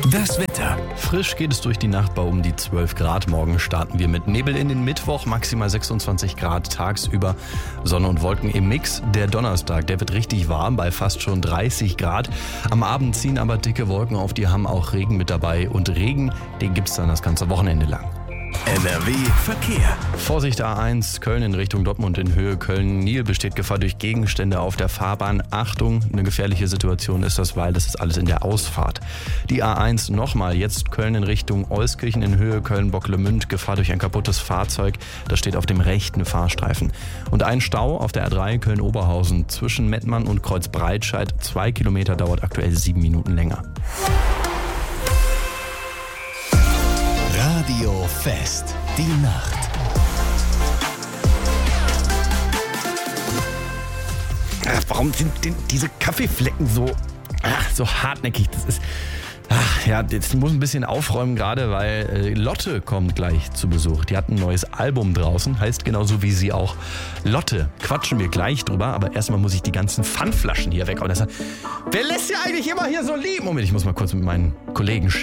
Das Wetter. Frisch geht es durch die Nacht bei um die 12 Grad. Morgen starten wir mit Nebel in den Mittwoch, maximal 26 Grad tagsüber, Sonne und Wolken im Mix. Der Donnerstag, der wird richtig warm bei fast schon 30 Grad. Am Abend ziehen aber dicke Wolken auf, die haben auch Regen mit dabei. Und Regen, den gibt's dann das ganze Wochenende lang. NRW Verkehr. Vorsicht A1, Köln in Richtung Dortmund in Höhe Köln-Nil besteht Gefahr durch Gegenstände auf der Fahrbahn. Achtung, eine gefährliche Situation ist das, weil das ist alles in der Ausfahrt. Die A1 nochmal, jetzt Köln in Richtung Euskirchen in Höhe Köln-Bocklemünd, Gefahr durch ein kaputtes Fahrzeug, das steht auf dem rechten Fahrstreifen. Und ein Stau auf der R3 Köln-Oberhausen zwischen Mettmann und Kreuzbreitscheid, 2 Kilometer, dauert aktuell 7 Minuten länger. Radio Fest. Die Nacht. Warum sind denn diese Kaffeeflecken so hartnäckig? Das muss ein bisschen aufräumen gerade, weil Lotte kommt gleich zu Besuch. Die hat ein neues Album draußen, heißt genauso wie sie auch Lotte. Quatschen wir gleich drüber, aber erstmal muss ich die ganzen Pfandflaschen hier weg. Wer lässt ja eigentlich immer hier so liegen? Moment, ich muss mal kurz mit meinen Kollegen